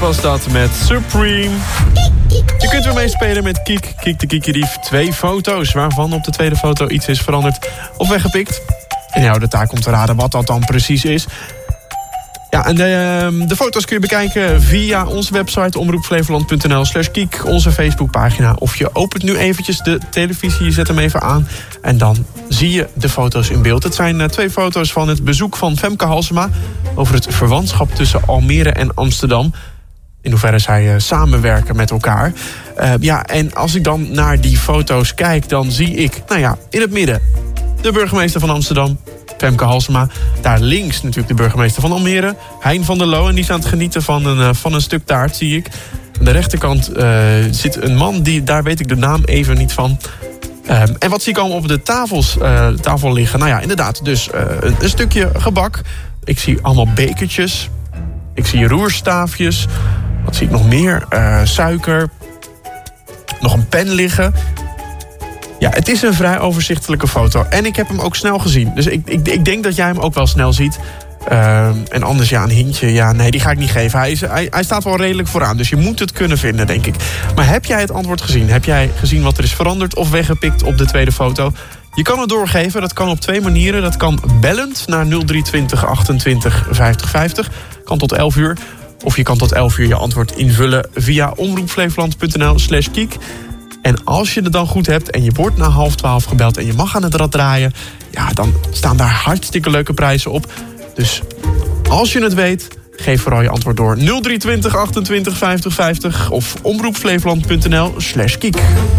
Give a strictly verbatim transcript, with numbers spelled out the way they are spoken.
was dat met Supreme. Je kunt weer meespelen met Kiek, Kiek de Kiekerief. Twee foto's, waarvan op de tweede foto iets is veranderd of weggepikt. En jou de taak om te raden wat dat dan precies is. Ja, en de, de foto's kun je bekijken via onze website omroepflevoland.nl slash kiek, onze Facebookpagina. Of je opent nu eventjes de televisie, je zet hem even aan en dan zie je de foto's in beeld. Het zijn uh, twee foto's van het bezoek van Femke Halsema over het verwantschap tussen Almere en Amsterdam. In hoeverre zij uh, samenwerken met elkaar. Uh, ja, en als ik dan naar die foto's kijk, dan zie ik, nou ja, in het midden de burgemeester van Amsterdam, Femke Halsema. Daar links natuurlijk de burgemeester van Almere, Hein van der Loo. En die is aan het genieten van een, uh, van een stuk taart, zie ik. Aan de rechterkant uh, zit een man, die, daar weet ik de naam even niet van. Uh, en wat zie ik allemaal op de tafels, uh, tafel liggen? Nou ja, inderdaad, dus uh, een, een stukje gebak. Ik zie allemaal bekertjes. Ik zie roerstaafjes. Wat zie ik nog meer? Uh, suiker. Nog een pen liggen. Ja, het is een vrij overzichtelijke foto. En ik heb hem ook snel gezien. Dus ik, ik, ik denk dat jij hem ook wel snel ziet. Uh, en anders, ja, een hintje. Ja, nee, die ga ik niet geven. Hij, is, hij, hij staat wel redelijk vooraan. Dus je moet het kunnen vinden, denk ik. Maar heb jij het antwoord gezien? Heb jij gezien wat er is veranderd of weggepikt op de tweede foto? Je kan het doorgeven. Dat kan op twee manieren. Dat kan bellend naar nul drie twintig achtentwintig vijftig vijftig. Kan tot elf uur. Of je kan tot elf uur je antwoord invullen via omroepflevoland.nl slash kiek. En als je het dan goed hebt en je wordt na half twaalf gebeld en je mag aan het rad draaien, ja, dan staan daar hartstikke leuke prijzen op. Dus als je het weet, geef vooral je antwoord door nul drie twintig achtentwintig vijftig vijftig of omroepflevoland.nl slash kiek.